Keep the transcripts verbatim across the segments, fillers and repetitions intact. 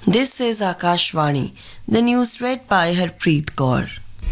This is Akashvani. The news read by Harpreet Kaur.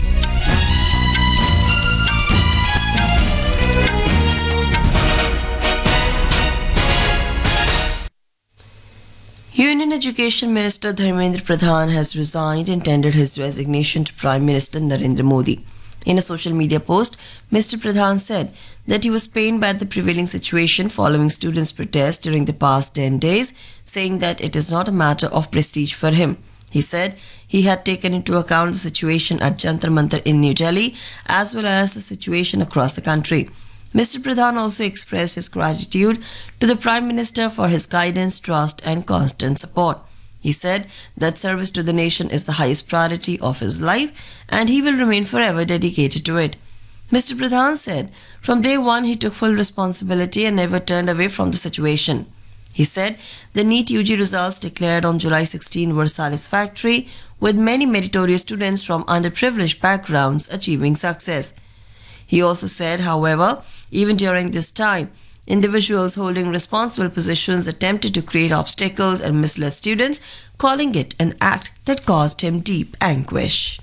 Union Education Minister Dharmendra Pradhan has resigned and tendered his resignation to Prime Minister Narendra Modi. In a social media post, Mister Pradhan said that he was pained by the prevailing situation following students' protests during the past ten days, saying that it is not a matter of prestige for him. He said he had taken into account the situation at Jantar Mantar in New Delhi as well as the situation across the country. Mister Pradhan also expressed his gratitude to the Prime Minister for his guidance, trust and constant support. He said that service to the nation is the highest priority of his life and he will remain forever dedicated to it. Mister Pradhan said from day one he took full responsibility and never turned away from the situation. He said the NEET U G results declared on July sixteenth were satisfactory, with many meritorious students from underprivileged backgrounds achieving success. He also said, however, even during this time, individuals holding responsible positions attempted to create obstacles and misled students, calling it an act that caused him deep anguish.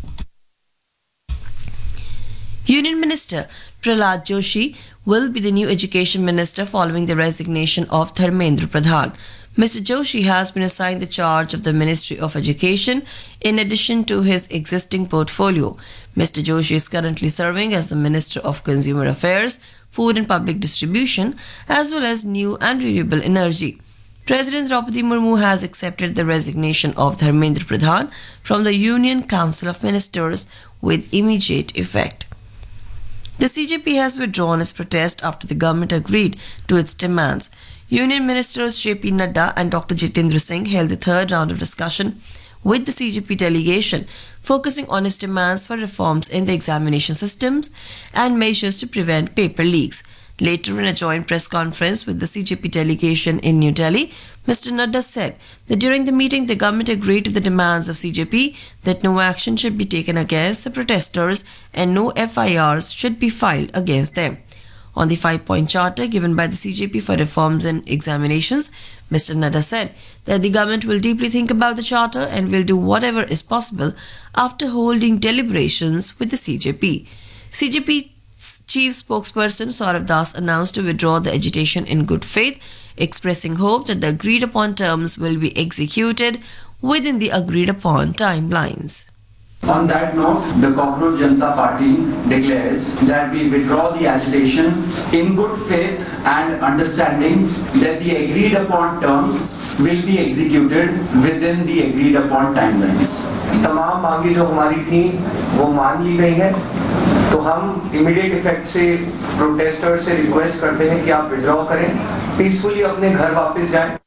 Union Minister Prahlad Joshi will be the new Education Minister following the resignation of Dharmendra Pradhan. Mister Joshi has been assigned the charge of the Ministry of Education in addition to his existing portfolio. Mister Joshi is currently serving as the Minister of Consumer Affairs, Food and Public Distribution, as well as New and Renewable Energy. President Draupadi Murmu has accepted the resignation of Dharmendra Pradhan from the Union Council of Ministers with immediate effect. The C J P has withdrawn its protest after the government agreed to its demands. Union Ministers J P Nadda and Doctor Jitendra Singh held the third round of discussion with the C J P delegation, focusing on its demands for reforms in the examination systems and measures to prevent paper leaks. Later, in a joint press conference with the C J P delegation in New Delhi, Mister Nadda said that during the meeting the government agreed to the demands of C J P that no action should be taken against the protesters and no F I Rs should be filed against them. On the five-point charter given by the C J P for reforms in examinations, Mister Nadda said that the government will deeply think about the charter and will do whatever is possible after holding deliberations with the C J P. C J P Chief Spokesperson Saurav Das announced to withdraw the agitation in good faith, expressing hope that the agreed upon terms will be executed within the agreed upon timelines. On that note, the Cockroach Janata Party declares that we withdraw the agitation in good faith and understanding that the agreed upon terms will be executed within the agreed upon timelines. तमाम मांगे जो हमारी थी वो मान ली गई हैं, तो हम इमीडिएट इफेक्ट से प्रोटेस्टर्स से रिक्वेस्ट करते हैं कि आप विड्रॉ करें, पीसफुली अपने घर वापस जाएं.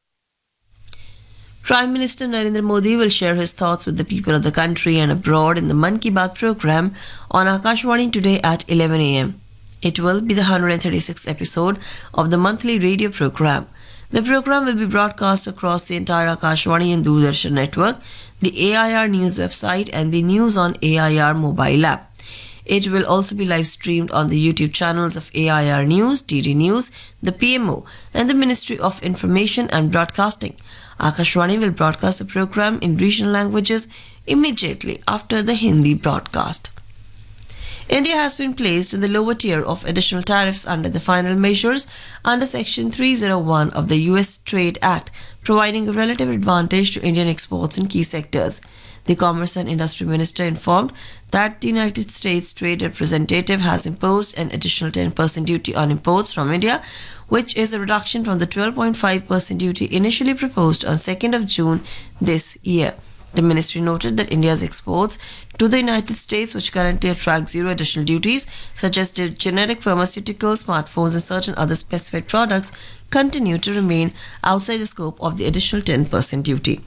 Prime Minister Narendra Modi will share his thoughts with the people of the country and abroad in the Mann Ki Baat program on Akashvani today at eleven a m. It will be the one hundred thirty-sixth episode of the monthly radio program. The program will be broadcast across the entire Akashvani and Doordarshan network, the A I R News website and the News on A I R mobile app. It will also be live streamed on the YouTube channels of A I R News, D D News, the P M O and the Ministry of Information and Broadcasting. Akashvani will broadcast the program in regional languages immediately after the Hindi broadcast. India has been placed in the lower tier of additional tariffs under the final measures under Section three oh one of the U S Trade Act, providing a relative advantage to Indian exports in key sectors. The Commerce and Industry Minister informed that the United States Trade Representative has imposed an additional ten percent duty on imports from India, which is a reduction from the twelve point five percent duty initially proposed on second of June this year. The ministry noted that India's exports to the United States, which currently attract zero additional duties, such as the generic pharmaceuticals, smartphones and certain other specified products, continue to remain outside the scope of the additional ten percent duty.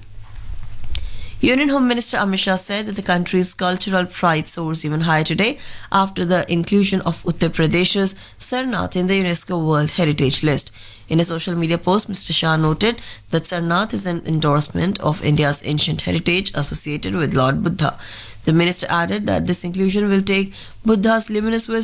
Union Home Minister Amit Shah said that the country's cultural pride soars even higher today after the inclusion of Uttar Pradesh's Sarnath in the UNESCO World Heritage List. In a social media post, Mister Shah noted that Sarnath is an endorsement of India's ancient heritage associated with Lord Buddha. The minister added that this inclusion will take Buddha's luminous wisdom